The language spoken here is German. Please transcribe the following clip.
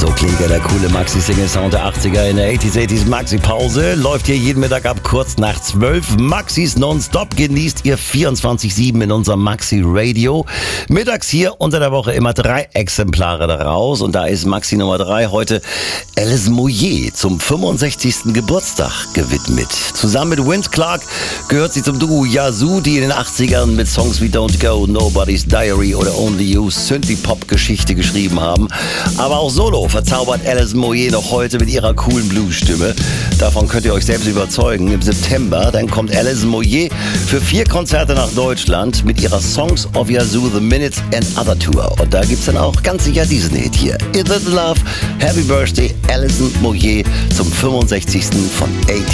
So klingt ja der coole Maxi-Single-Sound der 80er in der 80s Maxi-Pause. Läuft hier jeden Mittag ab kurz nach 12. Maxis nonstop genießt ihr 24/7 in unserem Maxi-Radio. Mittags hier unter der Woche immer 3 Exemplare daraus. Und da ist Maxi Nummer 3 heute Alice Moyet zum 65. Geburtstag gewidmet. Zusammen mit Vince Clarke gehört sie zum Duo Yazoo, die in den 80ern mit Songs wie Don't Go, Nobody's Diary oder Only You Synthie-Pop-Geschichte geschrieben haben. Aber auch solo verzaubert Alice Moyet noch heute mit ihrer coolen Blues-Stimme. Davon könnt ihr euch selbst überzeugen. Im September, dann kommt Alice Moyet für 4 Konzerte nach Deutschland mit ihrer Songs of Yazoo, The Minutes and Other Tour. Und da gibt's dann auch ganz sicher diesen Hit hier. Is It Love? Happy Birthday, Alice Moyet zum 65. von 80